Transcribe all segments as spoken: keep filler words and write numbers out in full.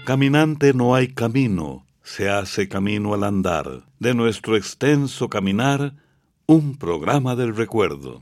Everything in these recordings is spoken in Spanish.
Caminante no hay camino, se hace camino al andar. De nuestro extenso caminar, un programa del recuerdo.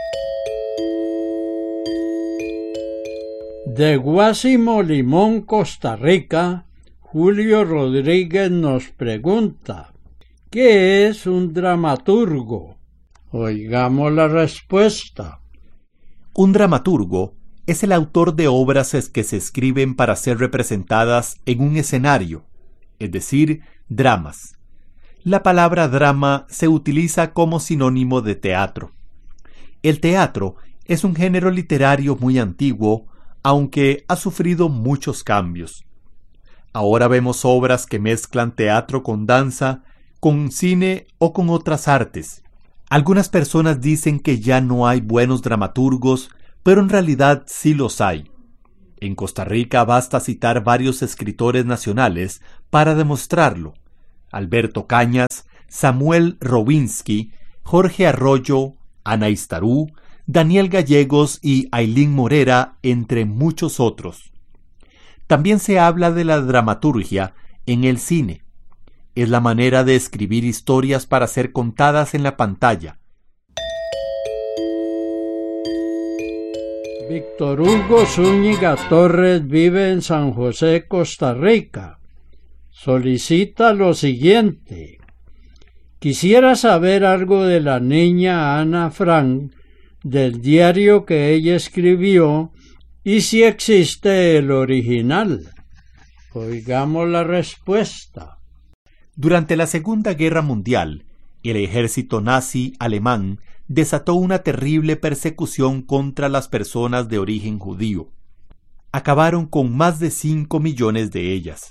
De Guásimo Limón, Costa Rica, Julio Rodríguez nos pregunta: ¿qué es un dramaturgo? Oigamos la respuesta. Un dramaturgo es el autor de obras que se escriben para ser representadas en un escenario, es decir, dramas. La palabra drama se utiliza como sinónimo de teatro. El teatro es un género literario muy antiguo, aunque ha sufrido muchos cambios. Ahora vemos obras que mezclan teatro con danza, con cine o con otras artes. Algunas personas dicen que ya no hay buenos dramaturgos, pero en realidad sí los hay. En Costa Rica basta citar varios escritores nacionales para demostrarlo: Alberto Cañas, Samuel Rowinsky, Jorge Arroyo, Ana Istarú, Daniel Gallegos y Ailín Morera, entre muchos otros. También se habla de la dramaturgia en el cine. Es la manera de escribir historias para ser contadas en la pantalla. Víctor Hugo Zúñiga Torres vive en San José, Costa Rica. Solicita lo siguiente: quisiera saber algo de la niña Ana Frank, del diario que ella escribió, y si existe el original. Oigamos la respuesta. Durante la Segunda Guerra Mundial, el ejército nazi alemán desató una terrible persecución contra las personas de origen judío. Acabaron con más de cinco millones de ellas.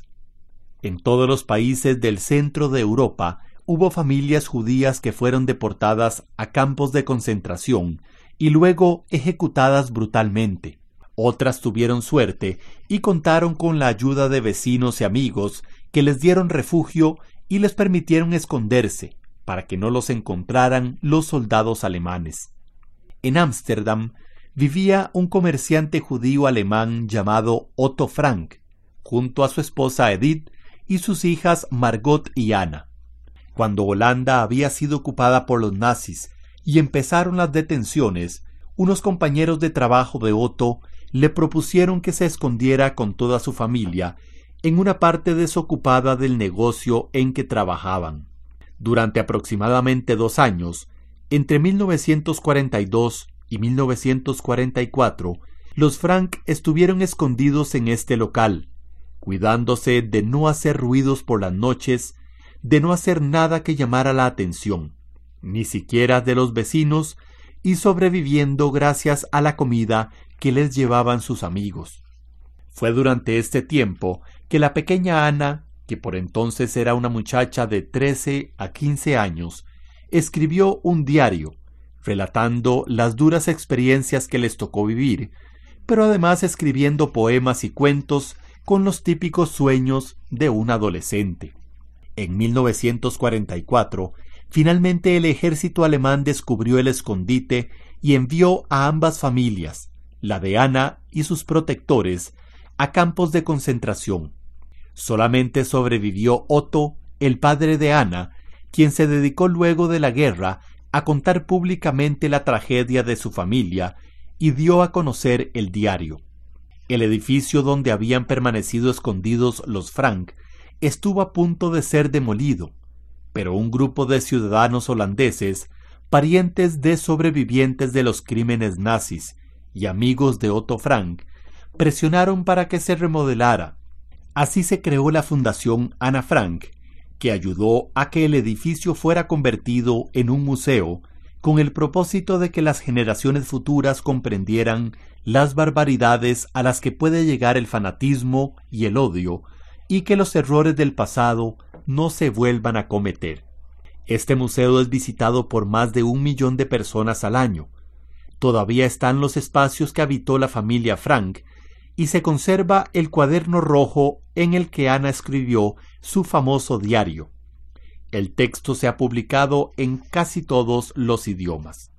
En todos los países del centro de Europa hubo familias judías que fueron deportadas a campos de concentración y luego ejecutadas brutalmente. Otras tuvieron suerte y contaron con la ayuda de vecinos y amigos que les dieron refugio y les permitieron esconderse para que no los encontraran los soldados alemanes. En Ámsterdam vivía un comerciante judío alemán llamado Otto Frank, junto a su esposa Edith y sus hijas Margot y Ana. Cuando Holanda había sido ocupada por los nazis y empezaron las detenciones, unos compañeros de trabajo de Otto le propusieron que se escondiera con toda su familia en una parte desocupada del negocio en que trabajaban. Durante aproximadamente dos años, entre mil novecientos cuarenta y dos y mil novecientos cuarenta y cuatro, los Frank estuvieron escondidos en este local, cuidándose de no hacer ruidos por las noches, de no hacer nada que llamara la atención, ni siquiera de los vecinos, y sobreviviendo gracias a la comida que les llevaban sus amigos. Fue durante este tiempo que la pequeña Ana, que por entonces era una muchacha de trece a quince años, escribió un diario, relatando las duras experiencias que les tocó vivir, pero además escribiendo poemas y cuentos con los típicos sueños de un adolescente. En mil novecientos cuarenta y cuatro, finalmente el ejército alemán descubrió el escondite y envió a ambas familias, la de Ana y sus protectores, a campos de concentración. Solamente sobrevivió Otto, el padre de Ana, quien se dedicó luego de la guerra a contar públicamente la tragedia de su familia y dio a conocer el diario. El edificio donde habían permanecido escondidos los Frank estuvo a punto de ser demolido, pero un grupo de ciudadanos holandeses, parientes de sobrevivientes de los crímenes nazis y amigos de Otto Frank, presionaron para que se remodelara. Así se creó la Fundación Ana Frank, que ayudó a que el edificio fuera convertido en un museo, con el propósito de que las generaciones futuras comprendieran las barbaridades a las que puede llegar el fanatismo y el odio, y que los errores del pasado no se vuelvan a cometer. Este museo es visitado por más de un millón de personas al año. Todavía están los espacios que habitó la familia Frank, y se conserva el cuaderno rojo en el que Ana escribió su famoso diario. El texto se ha publicado en casi todos los idiomas.